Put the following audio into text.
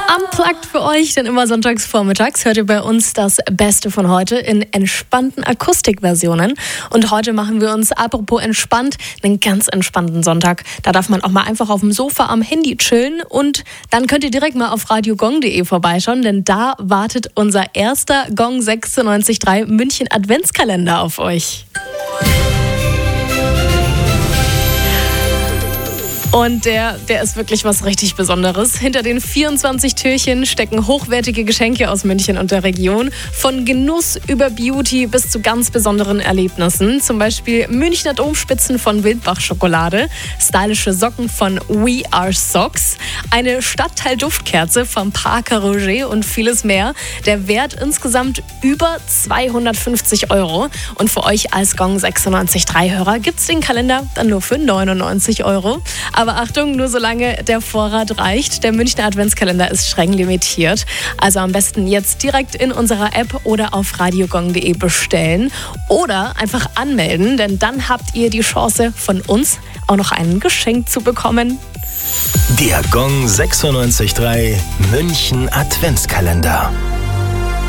Unplugged für euch, denn immer sonntags vormittags hört ihr bei uns das Beste von heute in entspannten Akustikversionen. Und heute machen wir uns, apropos entspannt, einen ganz entspannten Sonntag. Da darf man auch mal einfach auf dem Sofa am Handy chillen und dann könnt ihr direkt mal auf radiogong.de vorbeischauen, denn da wartet unser erster Gong 96.3 München Adventskalender auf euch. Und der ist wirklich was richtig Besonderes. Hinter den 24 Türchen stecken hochwertige Geschenke aus München und der Region. Von Genuss über Beauty bis zu ganz besonderen Erlebnissen. Zum Beispiel Münchner Domspitzen von Wildbach Schokolade, stylische Socken von We Are Socks, eine Stadtteil-Duftkerze vom Parker Roger und vieles mehr. Der Wert insgesamt über 250 €. Und für euch als Gong 96.3-Hörer gibt es den Kalender dann nur für 99 €. Aber Achtung, nur solange der Vorrat reicht. Der Münchner Adventskalender ist streng limitiert. Also am besten jetzt direkt in unserer App oder auf radiogong.de bestellen oder einfach anmelden, denn dann habt ihr die Chance, von uns auch noch ein Geschenk zu bekommen. Der Gong 96.3 München Adventskalender.